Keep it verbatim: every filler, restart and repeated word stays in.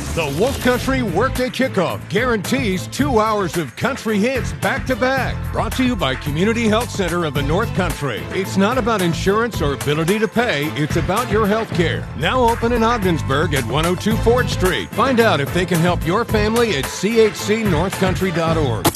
The Wolf Country Workday Kickoff guarantees two hours of country hits back to back. Brought to you by Community Health Center of the North Country. It's not about insurance or ability to pay, it's about your health care. Now open in Ogdensburg at one oh two Ford Street. Find out if they can help your family at c h c north country dot org.